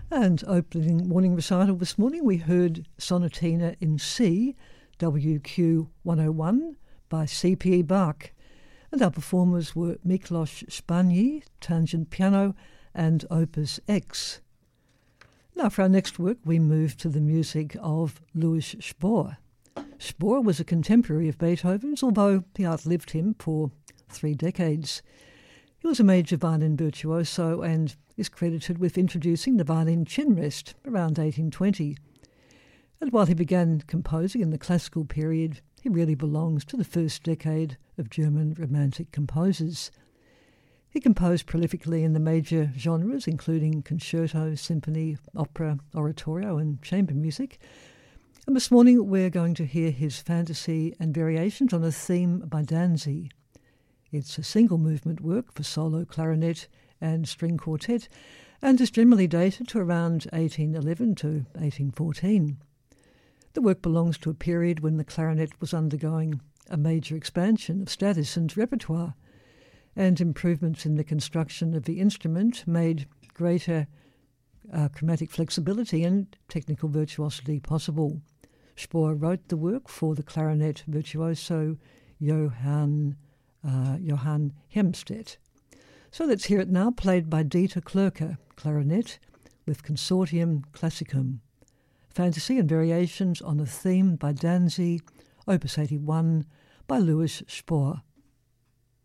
And opening morning recital this morning, we heard Sonatina in C, WQ 101 by C.P.E. Bach. And our performers were Miklos Spani, tangent piano, and Opus X. Now for our next work, we move to the music of Louis Spohr. Spohr was a contemporary of Beethoven's, although he outlived him for 3 decades. He was a major violin virtuoso and is credited with introducing the violin chin rest around 1820. And while he began composing in the classical period, he really belongs to the first decade of German Romantic composers. He composed prolifically in the major genres, including concerto, symphony, opera, oratorio, and chamber music. And this morning we're going to hear his fantasy and variations on a theme by Danzy. It's a single movement work for solo clarinet and string quartet, and is generally dated to around 1811 to 1814. The work belongs to a period when the clarinet was undergoing a major expansion of status and repertoire, and improvements in the construction of the instrument made greater chromatic flexibility and technical virtuosity possible. Spohr wrote the work for the clarinet virtuoso Johann Hemstedt. So let's hear it now, played by Dieter Klöcker, clarinet, with Consortium Classicum. Fantasy and variations on a theme by Danzy, Opus 81, by Louis Spohr.